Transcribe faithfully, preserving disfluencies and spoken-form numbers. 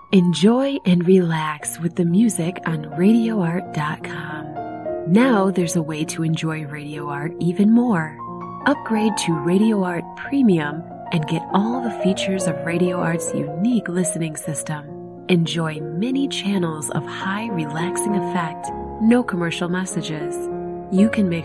Enjoy and relax with the music on radio art dot com. Now there's a way to enjoy Radio Art even more. Upgrade to Radio Art Premium and get all the features of Radio Art's unique listening system. Enjoy many channels of high relaxing effect, no commercial messages. You can mix